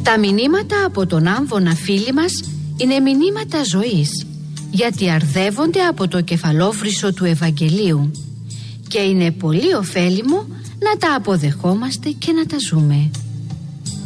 Τα μηνύματα από τον Άμβονα φίλοι μας είναι μηνύματα ζωής, γιατί αρδεύονται από το κεφαλόφρυσο του Ευαγγελίου και είναι πολύ ωφέλιμο να τα αποδεχόμαστε και να τα ζούμε.